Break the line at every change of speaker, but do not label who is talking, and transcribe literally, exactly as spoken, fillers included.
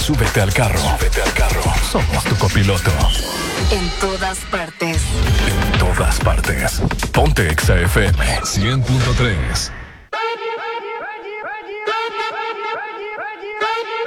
súbete al carro. Súbete al carro. Somos tu copiloto.
En todas partes.
En todas partes. Ponte Exa F M cien punto tres.